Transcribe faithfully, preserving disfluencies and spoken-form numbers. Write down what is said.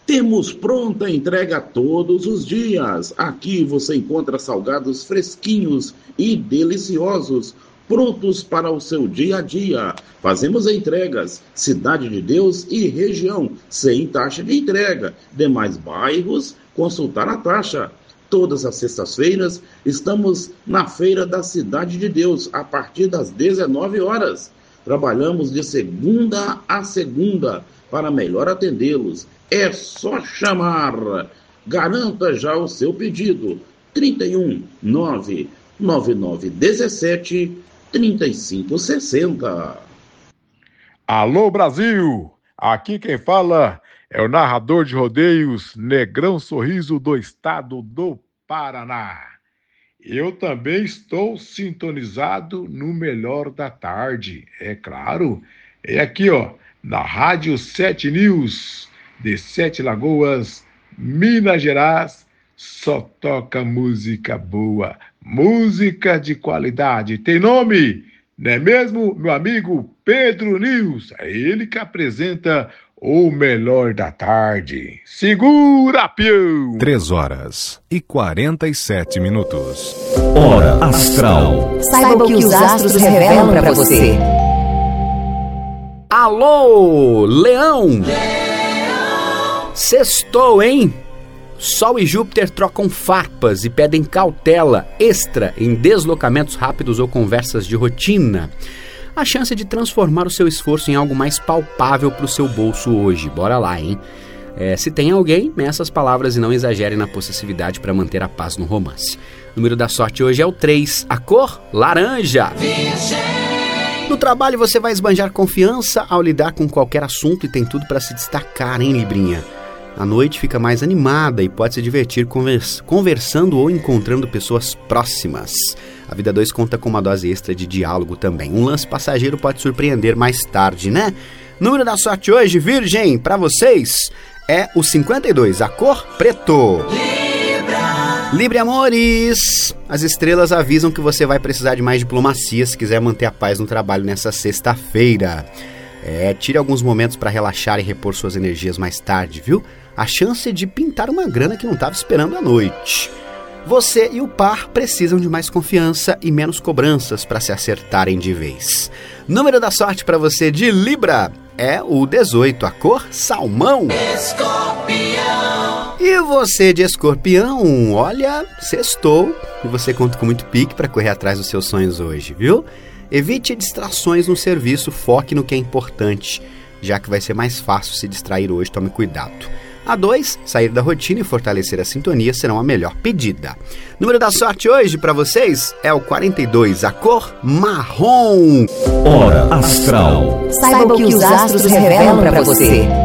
Temos pronta entrega todos os dias. Aqui você encontra salgados fresquinhos e deliciosos, prontos para o seu dia a dia. Fazemos entregas, Cidade de Deus e região, sem taxa de entrega. Demais bairros, consultar a taxa. Todas as sextas-feiras estamos na Feira da Cidade de Deus, a partir das dezenove horas. Trabalhamos de segunda a segunda para melhor atendê-los. É só chamar. Garanta já o seu pedido. trinta e um, nove nove nove dezessete, trinta e cinco sessenta. Alô, Brasil! Aqui quem fala é o narrador de rodeios Negrão Sorriso do estado do Paraná. Eu também estou sintonizado no Melhor da Tarde, é claro. É aqui, ó, na Rádio Sete News, de Sete Lagoas, Minas Gerais, só toca música boa, música de qualidade. Tem nome, não é mesmo, meu amigo Pedro News? É ele que apresenta o Melhor da Tarde. Segura, pião! Três horas e quarenta e sete minutos. Hora Astral. Saiba o que os astros revelam para você. Alô, Leão! Sextou, hein? Sol e Júpiter trocam farpas e pedem cautela extra em deslocamentos rápidos ou conversas de rotina. A chance de transformar o seu esforço em algo mais palpável para o seu bolso hoje. Bora lá, hein? É, se tem alguém, meça as palavras e não exagere na possessividade para manter a paz no romance. O número da sorte hoje é o três, a cor laranja. No trabalho você vai esbanjar confiança ao lidar com qualquer assunto e tem tudo para se destacar, hein, Librinha? A noite fica mais animada e pode se divertir convers- conversando ou encontrando pessoas próximas. A vida dois conta com uma dose extra de diálogo também. Um lance passageiro pode surpreender mais tarde, né? Número da sorte hoje, Virgem, para vocês é o cinquenta e dois, a cor preto. Libra! Libra amores! As estrelas avisam que você vai precisar de mais diplomacia se quiser manter a paz no trabalho nessa sexta-feira. É, tire alguns momentos para relaxar e repor suas energias mais tarde, viu? A chance de pintar uma grana que não estava esperando à noite. Você e o par precisam de mais confiança e menos cobranças para se acertarem de vez. Número da sorte para você de Libra é o dezoito, a cor salmão. Escorpião. E você de Escorpião, olha, sextou e você conta com muito pique para correr atrás dos seus sonhos hoje, viu? Evite distrações no serviço, foque no que é importante, já que vai ser mais fácil se distrair hoje, tome cuidado. A dois, sair da rotina e fortalecer a sintonia serão a melhor pedida. Número da sorte hoje para vocês é o quarenta e dois, a cor marrom. Hora Astral. Saiba o que os astros revelam para você.